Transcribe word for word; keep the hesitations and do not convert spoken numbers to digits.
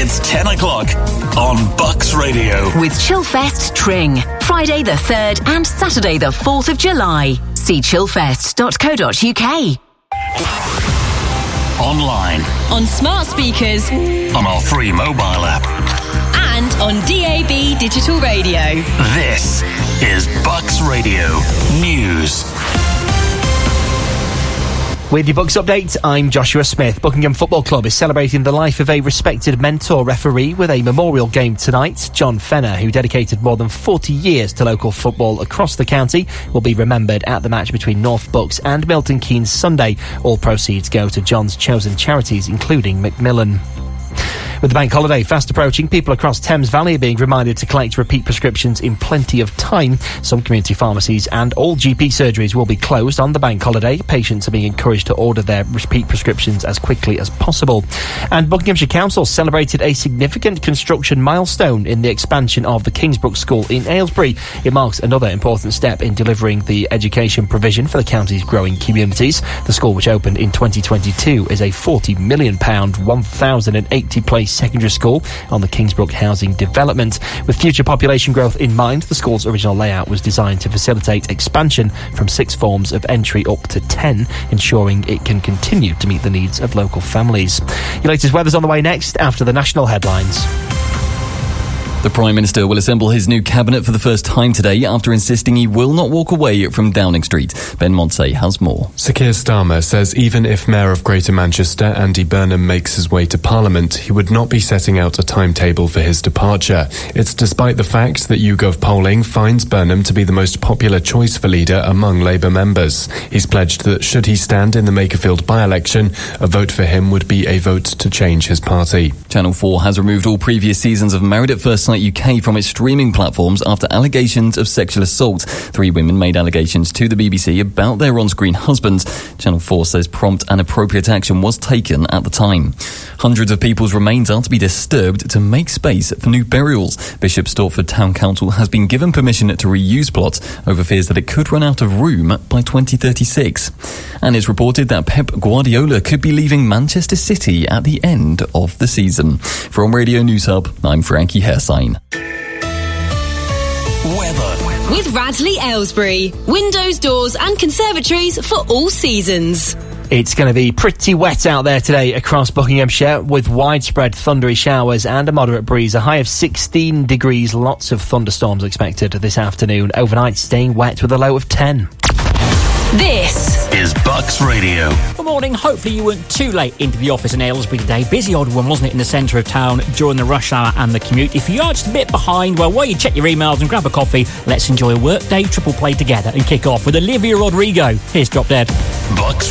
It's ten o'clock on Bucks Radio. With Chillfest Tring. Friday the third and Saturday the fourth of July. See chillfest dot co dot uk. Online. On smart speakers. On our free mobile app. And on D A B digital radio. This is Bucks Radio News. With your Bucks update, I'm Joshua Smith. Buckingham Football Club is celebrating the life of a respected mentor referee with a memorial game tonight. John Fenner, who dedicated more than forty years to local football across the county, will be remembered at the match between North Bucks and Milton Keynes Sunday. All proceeds go to John's chosen charities, including Macmillan. With the bank holiday fast approaching, people across Thames Valley are being reminded to collect repeat prescriptions in plenty of time. Some community pharmacies and all G P surgeries will be closed on the bank holiday. Patients are being encouraged to order their repeat prescriptions as quickly as possible. And Buckinghamshire Council celebrated a significant construction milestone in the expansion of the Kingsbrook School in Aylesbury. It marks another important step in delivering the education provision for the county's growing communities. The school, which opened in twenty twenty-two, is a forty million pounds, one thousand eighty place secondary school on the Kingsbrook housing development. With future population growth in mind, the school's original layout was designed to facilitate expansion from six forms of entry up to ten, ensuring it can continue to meet the needs of local families. Your latest weather's on the way next after the national headlines. The Prime Minister will assemble his new cabinet for the first time today after insisting he will not walk away from Downing Street. Ben Montse has more. Sir Keir Starmer says even if Mayor of Greater Manchester Andy Burnham makes his way to Parliament, he would not be setting out a timetable for his departure. It's despite the fact that YouGov polling finds Burnham to be the most popular choice for leader among Labour members. He's pledged that should he stand in the Makerfield by-election, a vote for him would be a vote to change his party. Channel four has removed all previous seasons of Married at First Sight U K from its streaming platforms after allegations of sexual assault. Three women made allegations to the B B C about their on-screen husbands. Channel four says prompt and appropriate action was taken at the time. Hundreds of people's remains are to be disturbed to make space for new burials. Bishop Stortford Town Council has been given permission to reuse plots over fears that it could run out of room by twenty thirty-six. And it's reported that Pep Guardiola could be leaving Manchester City at the end of the season. From Radio News Hub, I'm Frankie Hairsign. Weather. With Radley Aylesbury. Windows, doors and conservatories for all seasons. It's going to be pretty wet out there today across Buckinghamshire with widespread thundery showers and a moderate breeze. A high of sixteen degrees, lots of thunderstorms expected this afternoon. Overnight staying wet with a low of ten. This is Bucks Radio. Good morning. Hopefully you weren't too late into the office in Aylesbury today. Busy old one, wasn't it, in the centre of town during the rush hour and the commute. If you are just a bit behind, well, while you check your emails and grab a coffee, let's enjoy a workday triple play together and kick off with Olivia Rodrigo. Here's Drop Dead. Bucks